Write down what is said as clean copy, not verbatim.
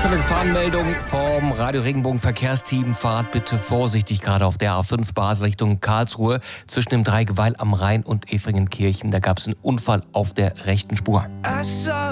Aktuelle Gefahrenmeldung vom Radio Regenbogen Verkehrsteam. Fahrt bitte vorsichtig, gerade auf der A5 Basel Richtung Karlsruhe zwischen dem Dreigeweih am Rhein und Efringenkirchen. Da gab es einen Unfall auf der rechten Spur.